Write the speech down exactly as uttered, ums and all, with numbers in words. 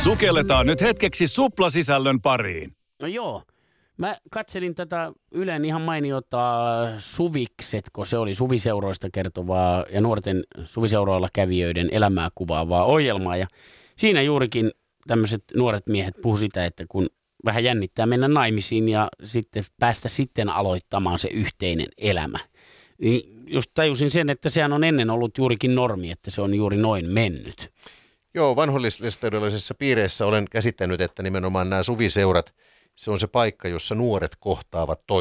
Sukelletaan nyt hetkeksi suplasisällön pariin. No joo. Mä katselin tätä Ylen ihan mainiota Suvikset, kun se oli suviseuroista kertovaa ja nuorten suviseuroilla kävijöiden elämää kuvaavaa ohjelmaa. Ja siinä juurikin tämmöiset nuoret miehet puhu sitä, että kun vähän jännittää mennä naimisiin ja sitten päästä sitten aloittamaan se yhteinen elämä. Niin just tajusin sen, että sehän on ennen ollut juurikin normi, että se on juuri noin mennyt. Joo, vanhollislestadiolaisissa piireissä olen käsittänyt, että nimenomaan nämä suviseurat, se on se paikka, jossa nuoret kohtaavat toisensa.